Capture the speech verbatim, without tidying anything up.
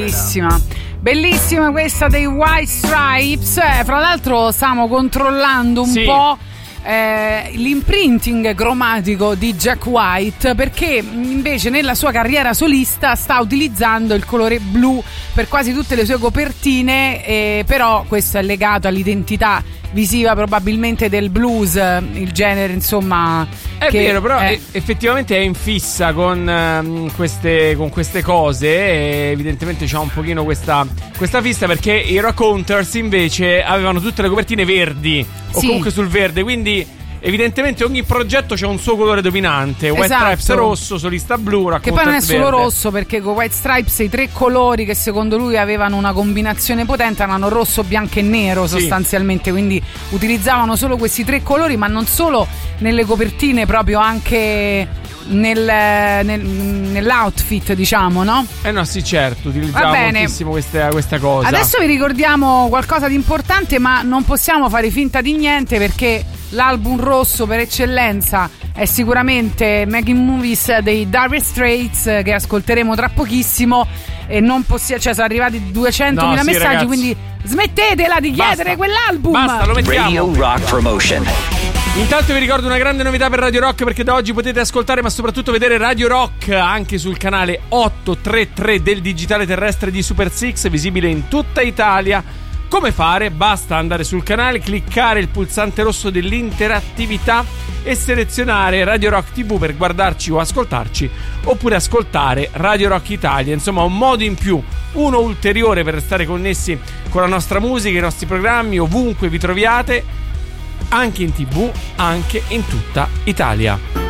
bellissima. Bellissima questa dei White Stripes. Eh, fra l'altro stiamo controllando un sì. po' eh, l'imprinting cromatico di Jack White, perché invece nella sua carriera solista sta utilizzando il colore blu per quasi tutte le sue copertine, eh, però questo è legato all'identità visiva probabilmente del blues, il genere insomma. È che vero, però è... effettivamente è in fissa con, um, queste, con queste cose, e evidentemente c'ha un pochino questa, questa fissa, perché i Raconteurs invece avevano tutte le copertine verdi, o sì. comunque sul verde, quindi evidentemente ogni progetto c'ha un suo colore dominante. White esatto. Stripes rosso, solista blu, Raconteurs che poi non è solo verde. rosso, perché con White Stripes i tre colori che secondo lui avevano una combinazione potente erano rosso, bianco e nero sostanzialmente, sì. Quindi utilizzavano solo questi tre colori, ma non solo nelle copertine, proprio anche nel, nel, nell'outfit, diciamo, no? Eh no, sì, certo, utilizzava moltissimo questa, questa cosa. Adesso vi ricordiamo qualcosa di importante, ma non possiamo fare finta di niente, perché l'album rosso per eccellenza è sicuramente Making Movies dei Dire Straits, che ascolteremo tra pochissimo, e non possiamo, cioè sono arrivati duecentomila no, sì, messaggi, ragazzi. Quindi smettetela di Basta. chiedere quell'album. Basta, lo mettiamo. Radio Rock Promotion. Intanto vi ricordo una grande novità per Radio Rock, perché da oggi potete ascoltare ma soprattutto vedere Radio Rock anche sul canale ottocentotrentatré del digitale terrestre di Super Six, visibile in tutta Italia. Come fare? Basta andare sul canale, cliccare il pulsante rosso dell'interattività e selezionare Radio Rock tivù per guardarci o ascoltarci, oppure ascoltare Radio Rock Italia. Insomma, un modo in più, uno ulteriore per restare connessi con la nostra musica, i nostri programmi, ovunque vi troviate, anche in tivù, anche in tutta Italia.